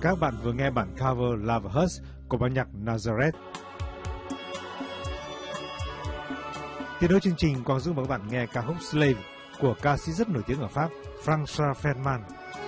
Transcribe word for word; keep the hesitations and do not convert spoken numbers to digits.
Các bạn vừa nghe bản cover Love Hurts của ban nhạc Nazareth. Tiếp nối chương trình, Quang Dũng mời các bạn nghe ca khúc Slave của ca sĩ rất nổi tiếng ở Pháp François Ferdinand.